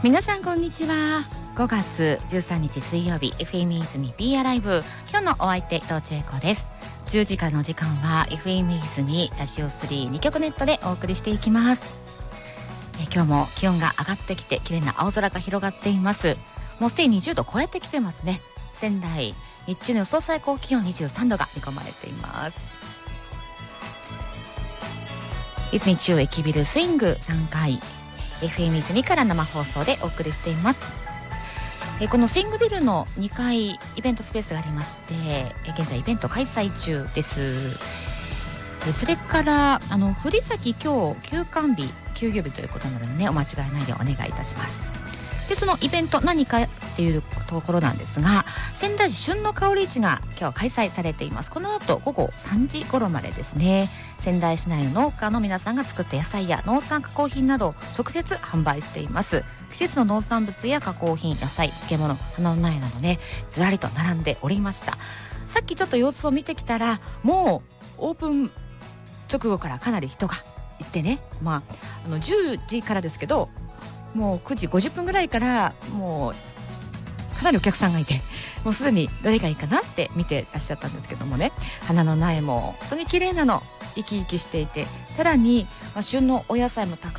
皆さんこんにちは。5月13日水曜日 FM 泉 Be Alive、 今日のお相手伊藤千恵子です。10時からの時間は FM 泉ラジオ32局ネットでお送りしていきます。今日も気温が上がってきて綺麗な青空が広がっています。もうすでに20度超えてきてますね。仙台日中の予想最高気温23度が見込まれています。泉中駅ビルスイング3階 FM 泉から生放送でお送りしています。このスイングビルの2階イベントスペースがありまして、現在イベント開催中です。それから藤崎今日休業日ということなのでね、お間違いないでお願いいたします。でそのイベント何かっていうところなんですが、仙台市旬の香り市が今日開催されています。この後午後3時頃までですね。仙台市内の農家の皆さんが作った野菜や農産加工品などを直接販売しています。季節の農産物や加工品、野菜、漬物、花の苗などね、ずらりと並んでおりました。さっきちょっと様子を見てきたら、もうオープン直後からかなり人がいてね、10時からですけど、もう9時50分ぐらいからもうかなりお客さんがいて、もうすでにどれがいいかなって見てらっしゃったんですけどもね、花の苗も本当に綺麗なの、生き生きしていて、さらに、旬のお野菜もたく